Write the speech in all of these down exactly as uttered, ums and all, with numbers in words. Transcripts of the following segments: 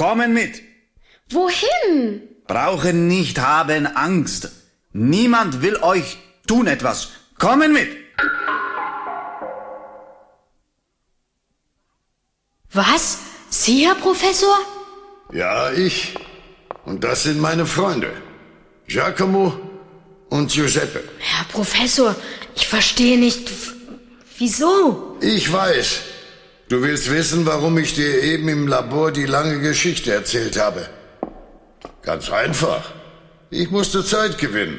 kommen mit. Wohin? Brauchen nicht haben Angst. Niemand will euch tun etwas. Kommen mit. Was? Sie, Herr Professor? Ja, ich. Und das sind meine Freunde. Giacomo und Giuseppe. Herr Professor, ich verstehe nicht. w- Wieso? Ich weiß. Du willst wissen, warum ich dir eben im Labor die lange Geschichte erzählt habe. Ganz einfach. Ich musste Zeit gewinnen.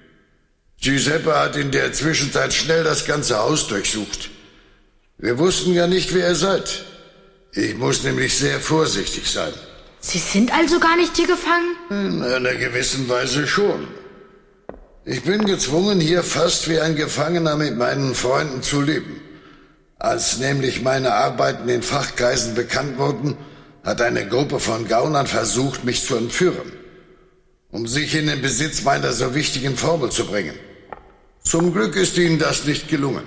Giuseppe hat in der Zwischenzeit schnell das ganze Haus durchsucht. Wir wussten ja nicht, wer ihr seid. Ich muss nämlich sehr vorsichtig sein. Sie sind also gar nicht hier gefangen? In einer gewissen Weise schon. Ich bin gezwungen, hier fast wie ein Gefangener mit meinen Freunden zu leben. Als nämlich meine Arbeiten in Fachkreisen bekannt wurden, hat eine Gruppe von Gaunern versucht, mich zu entführen, um sich in den Besitz meiner so wichtigen Formel zu bringen. Zum Glück ist ihnen das nicht gelungen.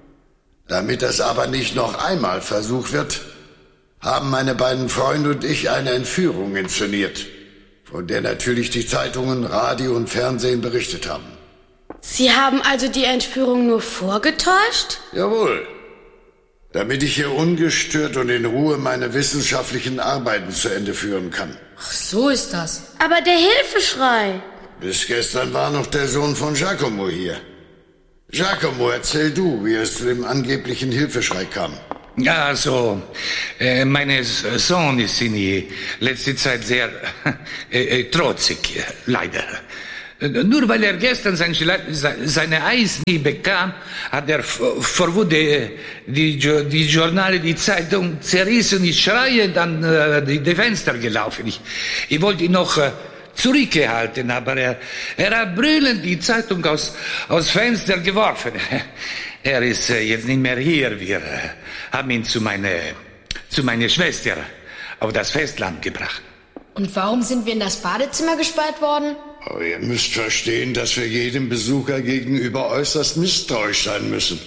Damit das aber nicht noch einmal versucht wird, haben meine beiden Freunde und ich eine Entführung inszeniert, von der natürlich die Zeitungen, Radio und Fernsehen berichtet haben. Sie haben also die Entführung nur vorgetäuscht? Jawohl. Damit ich hier ungestört und in Ruhe meine wissenschaftlichen Arbeiten zu Ende führen kann. Ach, so ist das. Aber der Hilfeschrei. Bis gestern war noch der Sohn von Giacomo hier. Giacomo, erzähl du, wie es zu dem angeblichen Hilfeschrei kam. Ja, also, äh, mein Sohn ist in der letzten Zeit sehr äh, äh, trotzig, äh, leider. Äh, Nur weil er gestern sein, Schla- se- seine Eis nie bekam, hat er v- vor Wut die, die, Jo- die Journale, die Zeitung zerrissen. Ich schreie dann äh, die, die Fenster gelaufen. Ich, ich wollte ihn noch äh, zurückgehalten, aber er, er hat brüllend die Zeitung aus, aus Fenster geworfen. Er ist äh, jetzt nicht mehr hier. Wir äh, haben ihn zu meiner, zu meiner Schwester auf das Festland gebracht. Und warum sind wir in das Badezimmer gesperrt worden? Aber ihr müsst verstehen, dass wir jedem Besucher gegenüber äußerst misstrauisch sein müssen.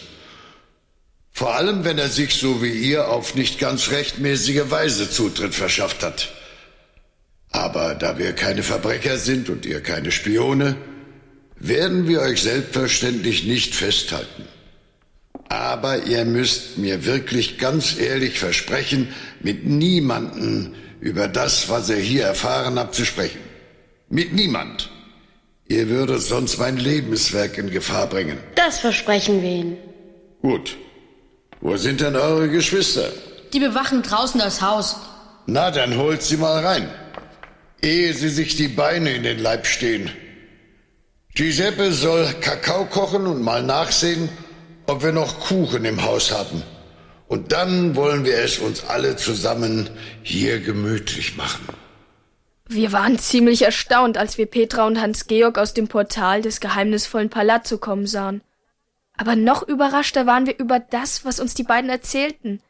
Vor allem, wenn er sich so wie ihr auf nicht ganz rechtmäßige Weise Zutritt verschafft hat. Aber da wir keine Verbrecher sind und ihr keine Spione, werden wir euch selbstverständlich nicht festhalten. Aber ihr müsst mir wirklich ganz ehrlich versprechen, mit niemandem über das, was ihr hier erfahren habt, zu sprechen. Mit niemand. Ihr würdet sonst mein Lebenswerk in Gefahr bringen. Das versprechen wir Ihnen. Gut. Wo sind denn eure Geschwister? Die bewachen draußen das Haus. Na, dann holt sie mal rein. Ehe sie sich die Beine in den Leib stehen. Giuseppe soll Kakao kochen und mal nachsehen, ob wir noch Kuchen im Haus haben. Und dann wollen wir es uns alle zusammen hier gemütlich machen. Wir waren ziemlich erstaunt, als wir Petra und Hans-Georg aus dem Portal des geheimnisvollen Palazzo kommen sahen. Aber noch überraschter waren wir über das, was uns die beiden erzählten.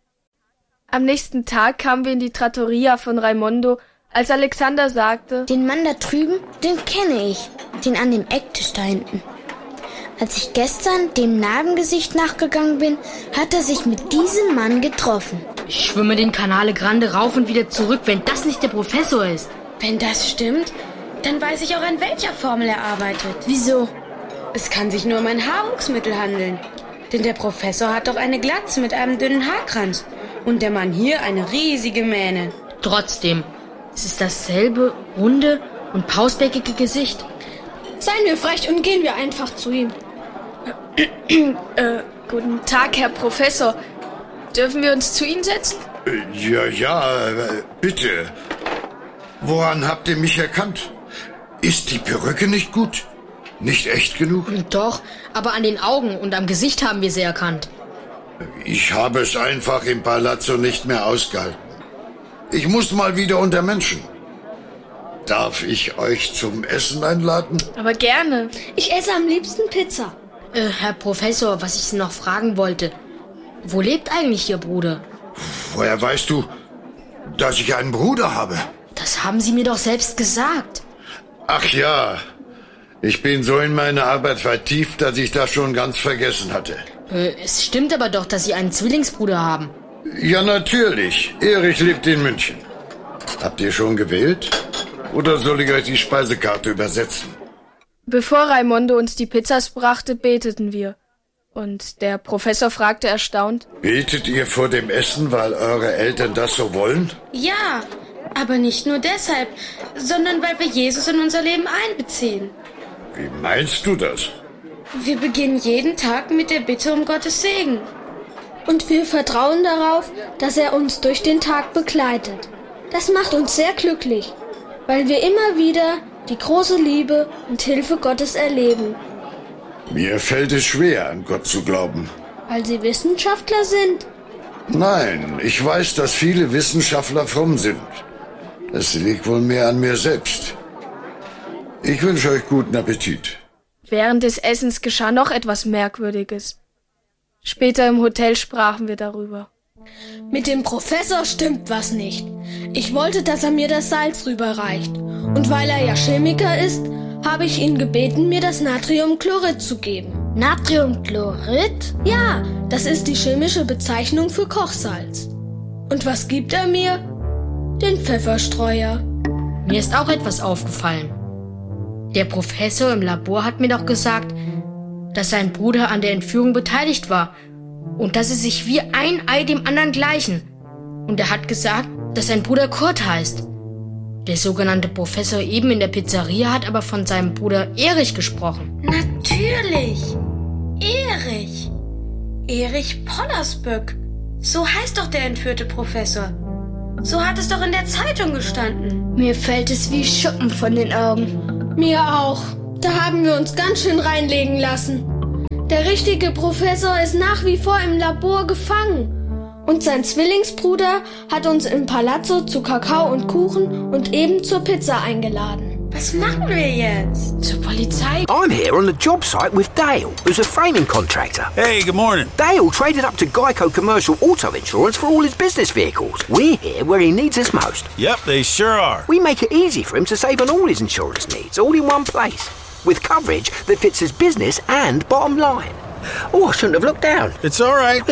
Am nächsten Tag kamen wir in die Trattoria von Raimondo, als Alexander sagte: Den Mann da drüben, den kenne ich. Den an dem Ecktisch da hinten. Als ich gestern dem Narbengesicht nachgegangen bin, hat er sich mit diesem Mann getroffen. Ich schwimme den Canale Grande rauf und wieder zurück, wenn das nicht der Professor ist. Wenn das stimmt, dann weiß ich auch, an welcher Formel er arbeitet. Wieso? Es kann sich nur um ein Haarwuchsmittel handeln. Denn der Professor hat doch eine Glatze mit einem dünnen Haarkranz. Und der Mann hier eine riesige Mähne. Trotzdem, es ist dasselbe runde und pausbäckige Gesicht. Seien wir frech und gehen wir einfach zu ihm. äh, guten Tag, Herr Professor. Dürfen wir uns zu Ihnen setzen? Ja, ja, äh, bitte. Woran habt ihr mich erkannt? Ist die Perücke nicht gut? Nicht echt genug? Doch, aber an den Augen und am Gesicht haben wir sie erkannt. Ich habe es einfach im Palazzo nicht mehr ausgehalten. Ich muss mal wieder unter Menschen. Darf ich euch zum Essen einladen? Aber gerne. Ich esse am liebsten Pizza. Äh, Herr Professor, was ich Sie noch fragen wollte. Wo lebt eigentlich Ihr Bruder? Woher weißt du, dass ich einen Bruder habe? Das haben Sie mir doch selbst gesagt. Ach ja, ich bin so in meine Arbeit vertieft, dass ich das schon ganz vergessen hatte. Äh, es stimmt aber doch, dass Sie einen Zwillingsbruder haben. Ja, natürlich. Erich lebt in München. Habt ihr schon gewählt? Oder soll ich euch die Speisekarte übersetzen? Bevor Raimondo uns die Pizzas brachte, beteten wir. Und der Professor fragte erstaunt: Betet ihr vor dem Essen, weil eure Eltern das so wollen? Ja, aber nicht nur deshalb, sondern weil wir Jesus in unser Leben einbeziehen. Wie meinst du das? Wir beginnen jeden Tag mit der Bitte um Gottes Segen. Und wir vertrauen darauf, dass er uns durch den Tag begleitet. Das macht uns sehr glücklich, weil wir immer wieder die große Liebe und Hilfe Gottes erleben. Mir fällt es schwer, an Gott zu glauben. Weil Sie Wissenschaftler sind? Nein, ich weiß, dass viele Wissenschaftler fromm sind. Es liegt wohl mehr an mir selbst. Ich wünsche euch guten Appetit. Während des Essens geschah noch etwas Merkwürdiges. Später im Hotel sprachen wir darüber. Mit dem Professor stimmt was nicht. Ich wollte, dass er mir das Salz rüberreicht. Und weil er ja Chemiker ist, habe ich ihn gebeten, mir das Natriumchlorid zu geben. Natriumchlorid? Ja, das ist die chemische Bezeichnung für Kochsalz. Und was gibt er mir? Den Pfefferstreuer. Mir ist auch etwas aufgefallen. Der Professor im Labor hat mir doch gesagt, dass sein Bruder an der Entführung beteiligt war und dass sie sich wie ein Ei dem anderen gleichen. Und er hat gesagt, dass sein Bruder Kurt heißt. Der sogenannte Professor eben in der Pizzeria hat aber von seinem Bruder Erich gesprochen. Natürlich! Erich! Erich Pollersböck. So heißt doch der entführte Professor. So hat es doch in der Zeitung gestanden. Mir fällt es wie Schuppen von den Augen. Mir auch. Da haben wir uns ganz schön reinlegen lassen. Der richtige Professor ist nach wie vor im Labor gefangen. Und sein Zwillingsbruder hat uns im Palazzo zu Kakao und Kuchen und eben zur Pizza eingeladen. Was machen wir jetzt? Zur Polizei? I'm here on the job site with Dale, who's a framing contractor. Hey, good morning. Dale traded up to Geico Commercial Auto Insurance for all his business vehicles. We're here where he needs us most. Yep, they sure are. We make it easy for him to save on all his insurance needs, all in one place, with coverage that fits his business and bottom line. Oh, I shouldn't have looked down. It's all right.